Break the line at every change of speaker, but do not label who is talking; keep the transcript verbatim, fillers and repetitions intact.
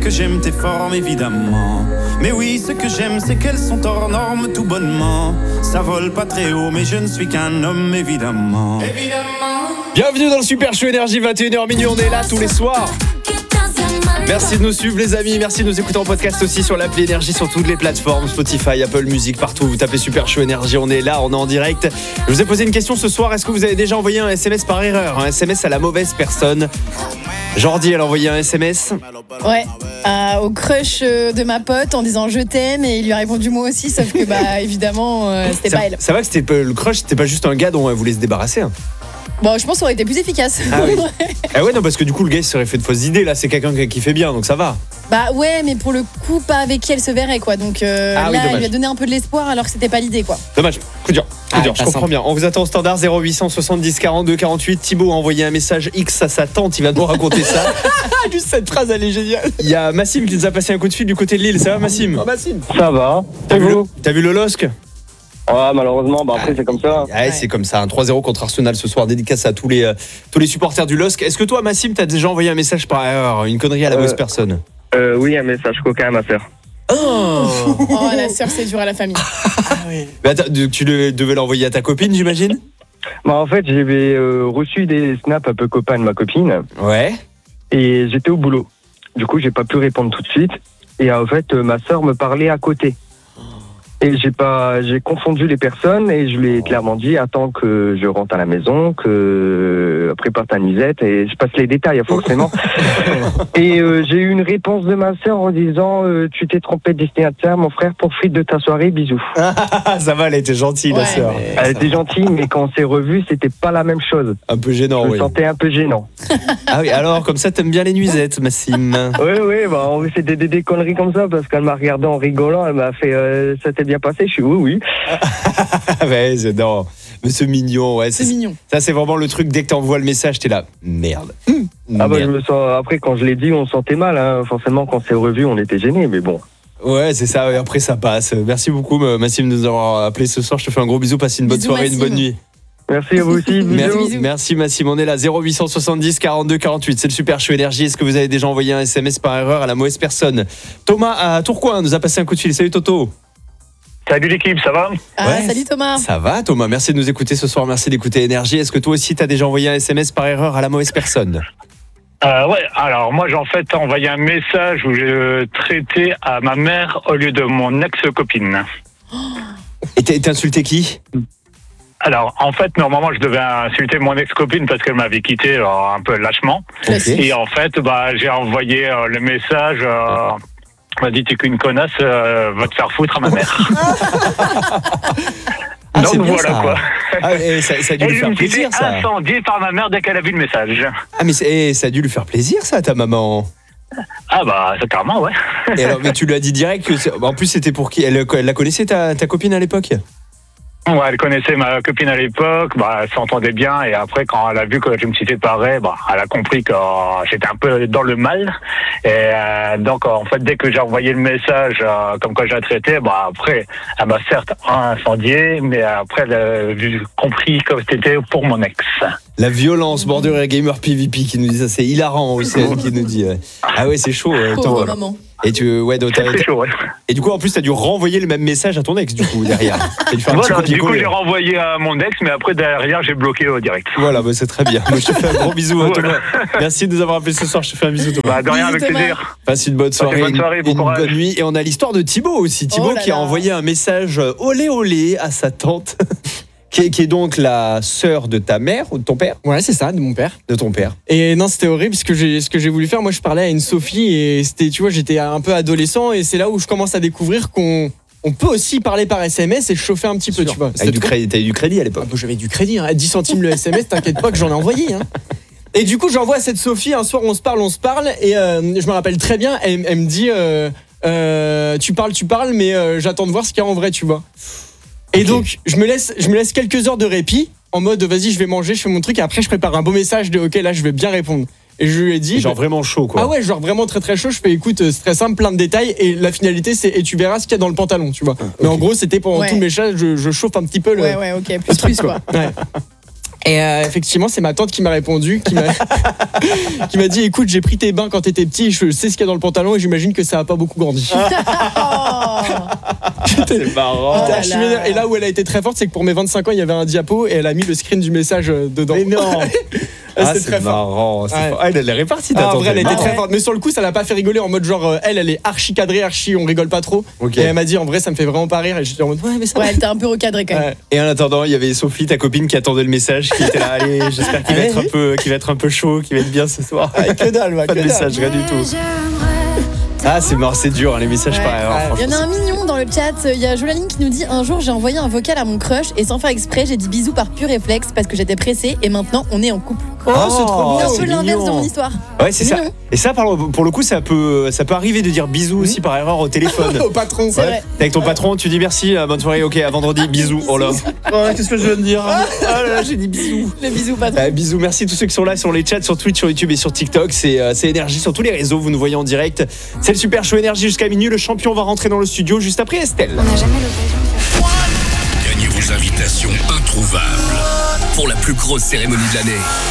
que j'aime tes formes évidemment. Mais oui, ce que j'aime c'est qu'elles sont hors normes tout bonnement. Ça vole pas très haut mais je ne suis qu'un homme évidemment. Évidemment.
Bienvenue dans le Super Show Énergie, vingt et une heures minuit, on est là tous les soirs. Merci de nous suivre les amis, merci de nous écouter en podcast aussi sur l'appli Énergie, sur toutes les plateformes, Spotify, Apple Music, partout. Vous tapez Super Show Énergie, on est là, on est en direct. Je vous ai posé une question ce soir, est-ce que vous avez déjà envoyé un S M S par erreur? Un S M S à la mauvaise personne? Jordi, elle a envoyé un S M S.
Ouais, euh, au crush de ma pote en disant je t'aime et il lui a répondu moi aussi, sauf que bah évidemment euh, c'était
ça,
pas elle.
Ça va que c'était pas, le crush, c'était pas juste un gars dont elle voulait se débarrasser. Hein.
Bon, je pense que ça aurait été plus efficace.
Ah oui. Ah ouais, non, parce que du coup, le gars il serait fait de fausses idées. Là, c'est quelqu'un qui fait bien, donc ça va.
Bah ouais, mais pour le coup, pas avec qui elle se verrait, quoi. Donc euh,
ah,
là,
oui,
il lui a donné un peu de l'espoir alors que c'était pas l'idée, quoi.
Dommage. Coup dur. Coup
ah,
dur. Je comprends simple. bien. On vous attend au standard zéro huit cent soixante-dix quarante-deux quarante-huit. Thibaut a envoyé un message X à sa tante. Il va nous raconter ça.
Juste cette phrase, elle est géniale.
Il y a Massim qui nous a passé un coup de fil du côté de Lille. Ça va, Massim?
Oh, Massim.
Ça va.
T'as vu, le, t'as vu le L O S C?
Ouais, malheureusement, bah après ah, c'est comme ça.
Ouais, ouais, c'est comme ça. Un trois zéro contre Arsenal ce soir. Dédicace à tous les, euh, tous les supporters du L O S C. Est-ce que toi, Massim, t'as déjà envoyé un message par erreur? Une connerie à la mauvaise euh, personne?
euh, Oui, un message coquin à ma sœur.
Oh, oh la sœur, c'est dur à la famille.
Ah, oui. Bah, tu devais l'envoyer à ta copine, j'imagine?
Bah en fait, j'avais euh, reçu des snaps un peu copains de ma copine.
Ouais.
Et j'étais au boulot. Du coup, j'ai pas pu répondre tout de suite. Et en fait, euh, ma sœur me parlait à côté. Et j'ai pas, j'ai confondu les personnes et je lui ai clairement dit attends que je rentre à la maison, que prépare ta nuisette et je passe les détails forcément. Et euh, j'ai eu une réponse de ma sœur en disant euh, tu t'es trompé de destinataire, mon frère, profite de ta soirée, bisous.
Ça va, elle était gentille ouais, la sœur.
Mais... Elle était gentille, mais quand on s'est revus, c'était pas la même chose.
Un peu gênant, oui.
Je me sentais un peu gênant.
Ah oui, alors comme ça t'aimes bien les nuisettes, Massim?
Oui, oui, bah on c'était des, des conneries comme ça parce qu'elle m'a regardé en rigolant, elle m'a fait euh, ça t'est bien passé, je suis oui, oui.
Ouais, j'adore. Mais c'est mignon, ouais.
C'est, c'est mignon.
Ça, c'est vraiment le truc, dès que t'envoies le message, t'es là, merde.
Mmh. Ah bah, je me sens, après, quand je l'ai dit, on se sentait mal, hein. Forcément, quand c'est revu, on était gênés, mais bon.
Ouais, c'est ça, et après, ça passe. Merci beaucoup, Massim, de nous avoir appelé ce soir. Je te fais un gros bisou, passe une bonne bisous, soirée, Massim. Une bonne nuit.
Merci à vous aussi.
Merci, merci Massim, on est là, zéro huit cent soixante-dix quarante-deux quarante-huit. C'est le Super Show Énergie. Est-ce que vous avez déjà envoyé un S M S par erreur à la mauvaise personne? Thomas à Tourcoing nous a passé un coup de fil. Salut Toto.
Salut l'équipe, ça va?
Ah, ouais, salut Thomas.
Ça va Thomas, merci de nous écouter ce soir, merci d'écouter Énergie. Est-ce que toi aussi t'as déjà envoyé un S M S par erreur à la mauvaise personne?
euh, Ouais, alors moi j'ai en fait envoyé un message où j'ai traité à ma mère au lieu de mon ex-copine.
Et t'as, t'as insulté qui?
Alors, en fait, normalement, je devais insulter mon ex-copine parce qu'elle m'avait quitté euh, un peu lâchement. Okay. Et en fait, bah, j'ai envoyé euh, le message... Euh, m'a dit t'es qu'une connasse, euh, va te faire foutre à ma mère.
Ah,
donc voilà
ça.
Quoi.
Ah, et ça, ça a dû
et
lui faire plaisir ça.
Incendié par ma mère dès qu'elle a vu le message.
Ah mais et ça a dû lui faire plaisir ça, ta maman.
Ah bah c'est carrément ouais.
Et alors mais tu lui as dit direct que en plus c'était pour qui? Elle, elle la connaissait ta, ta copine à l'époque?
Ouais, elle connaissait ma copine à l'époque, bah, elle s'entendait bien et après quand elle a vu que je me suis séparé, bah, elle a compris que euh, j'étais un peu dans le mal et euh, donc en fait dès que j'ai envoyé le message euh, comme quoi j'ai traité, bah après elle m'a certes incendié mais après elle a compris que c'était pour mon ex.
La violence, Border Gamer P V P qui nous dit ça, c'est hilarant aussi qui nous dit. Ouais. Ah ouais c'est chaud. Euh,
Pauvre maman.
Et tu ouais, donc,
c'est chaud, ouais.
Et du coup en plus t'as dû renvoyer le même message à ton ex du coup derrière. Dû faire
voilà, du coup j'ai renvoyé à mon ex mais après derrière j'ai bloqué au direct.
Voilà bah, c'est très bien. Moi, je te fais un gros bisou à Thomas. Merci de nous avoir appelé ce soir, je te fais un bisou Thomas.
Bah de rien avec plaisir.
Passe une bonne soirée,
bonne soirée bon
une, une bonne nuit. Et on a l'histoire de Thibaut aussi. Thibaut oh qui a envoyé un message olé olé à sa tante. Qui est, qui est donc la sœur de ta mère ou de ton père?
Ouais, c'est ça, de mon père.
De ton père.
Et non, c'était horrible ce que j'ai, ce que j'ai voulu faire. Moi, je parlais à une Sophie et c'était, tu vois, j'étais un peu adolescent et c'est là où je commence à découvrir qu'on on peut aussi parler par S M S et chauffer un petit peu, tu vois.
Avec du crédit, t'avais du crédit à l'époque?
Ah, bah, j'avais du crédit, hein. dix centimes le S M S, t'inquiète pas que j'en ai envoyé. Hein. Et du coup, j'envoie à cette Sophie, un soir, on se parle, on se parle et euh, je me rappelle très bien, elle, elle me dit euh, euh, tu parles, tu parles, mais euh, j'attends de voir ce qu'il y a en vrai, tu vois. Et okay. donc, je me, laisse, je me laisse quelques heures de répit, en mode, vas-y, je vais manger, je fais mon truc, et après, je prépare un beau message de, ok, là, je vais bien répondre. Et je lui ai dit...
Genre bah, vraiment chaud, quoi.
Ah ouais, genre vraiment très très chaud, je fais, écoute, c'est très simple, plein de détails, et la finalité, c'est, et tu verras ce qu'il y a dans le pantalon, tu vois. Ah, okay. Mais en gros, c'était pendant ouais. tout le message, je, je chauffe un petit peu le...
Ouais, ouais, ok, plus plus, quoi.
Ouais. Et euh, effectivement, c'est ma tante qui m'a répondu, qui m'a, qui m'a dit, écoute, j'ai pris tes bains quand t'étais petit, je sais ce qu'il y a dans le pantalon et j'imagine que ça a pas beaucoup grandi.
C'est marrant.
Oh là là.
Et là où elle a été très forte, c'est que pour mes vingt-cinq ans, il y avait un diapo et elle a mis le screen du message dedans.
Mais non. Ah,
C'était
c'est
très fort.
marrant. C'est
Ouais.
fort. Ah, elle est répartie.
Ah, en vrai, elle était
Ah
très
ouais.
forte. Mais sur le coup, ça l'a pas fait rigoler en mode genre, euh, elle, elle est archi cadrée, archi, on rigole pas trop.
Ok.
Et elle m'a dit, en vrai, ça me fait vraiment pas rire. Et j'étais en mode, ouais, mais ça va.
Ouais, elle t'a un peu recadré quand même.
Ouais.
Et en attendant, il y avait Sophie, ta copine, qui attendait le message, qui était là. Allez, j'espère qu'il va être un peu, qu'il va être un peu chaud, qu'il va être bien ce soir.
Ouais, que dalle, ouais,
Pas de
que dalle.
message, rien du tout. Ah, c'est mort, c'est dur, hein, les messages
Ouais.
pareils. alors,
Il y en a
franchement,
un mignon dans le chat, il y a Jolaline qui nous dit un jour j'ai envoyé un vocal à mon crush et sans faire exprès j'ai dit bisous par pur réflexe parce que j'étais pressée et maintenant on est en couple.
Oh, c'est trop
C'est un
beau.
peu l'inverse de
mignon.
mon histoire.
Ouais, c'est
C'est
ça.
mignon.
Et ça, pour pour le coup, ça peut, ça peut arriver de dire bisous aussi par erreur au téléphone.
Au patron.
C'est vrai.
T'es avec ton patron, tu dis merci, euh, bonne soirée, ok, à vendredi, bisous. Oh là. Oh, qu'est-ce que je viens de dire? Oh là là, j'ai dit bisous.
Le bisou patron.
Bah, bisous, merci à tous ceux qui sont là sur les chats, sur Twitch, sur YouTube et sur TikTok. C'est euh, c'est Énergie sur tous les réseaux, vous nous voyez en direct. C'est le Super Show Énergie jusqu'à minuit. Le champion va rentrer dans le studio juste après Estelle.
On n'a jamais l'occasion.
Gagnez vos invitations introuvables pour la plus grosse cérémonie de l'année.